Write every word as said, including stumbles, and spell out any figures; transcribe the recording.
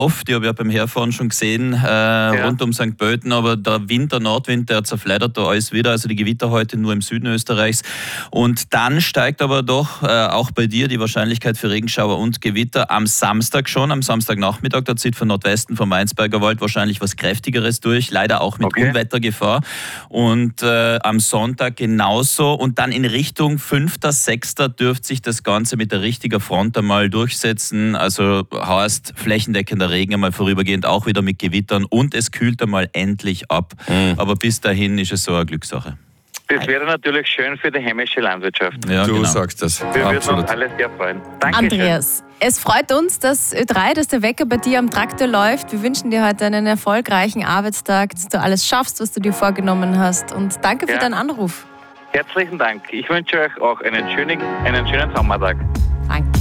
oft, ich habe ja beim Herfahren schon gesehen, äh, ja. rund um Sankt Pölten, aber der Wind, der Nordwind, der zerfleddert da alles wieder, also die Gewitter heute nur im Süden Österreichs. Und dann steigt aber doch äh, auch bei dir die Wahrscheinlichkeit für Regenschauer und Gewitter am Samstag schon, am Samstagnachmittag, da zieht von Nordwesten vom Mainzberger Wald wahrscheinlich was Kräftigeres durch, leider auch mit okay. Unwettergefahr. Und äh, am Sonntag genauso und dann in Richtung fünfter sechster dürfte sich das Ganze mit der richtigen Front einmal durchsetzen, also heißt flächendeckender Regen einmal vorübergehend, auch wieder mit Gewittern und es kühlt einmal endlich ab. Mhm. Aber bis dahin ist es so eine Glückssache. Das wäre natürlich schön für die heimische Landwirtschaft. Ja, du genau. sagst das. Wir würden uns alle sehr freuen. Dankeschön. Andreas, es freut uns, dass Ö drei, dass der Wecker bei dir am Traktor läuft. Wir wünschen dir heute einen erfolgreichen Arbeitstag, dass du alles schaffst, was du dir vorgenommen hast. Und danke für ja. deinen Anruf. Herzlichen Dank. Ich wünsche euch auch einen schönen, einen schönen Sommertag. Danke.